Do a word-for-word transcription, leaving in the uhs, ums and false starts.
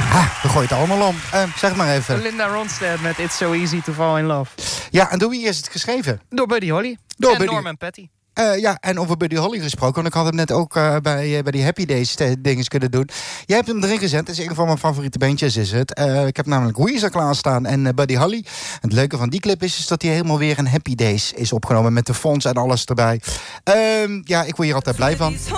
Ja, we gooien het allemaal om. Uh, zeg maar even. Linda Ronstadt met It's So Easy To Fall In Love. Ja, en door wie is het geschreven? Door Buddy Holly. Door en Buddy... Norman Petty. Uh, ja, en over Buddy Holly gesproken. Want ik had hem net ook uh, bij, uh, bij die Happy Days dinges kunnen doen. Jij hebt hem erin gezet. Het is een van mijn favoriete bandjes, is het. Uh, ik heb namelijk Weezer klaarstaan en uh, Buddy Holly. Het leuke van die clip is, is dat hij helemaal weer een Happy Days is opgenomen. Met de fonds en alles erbij. Uh, ja, ik word hier altijd blij van.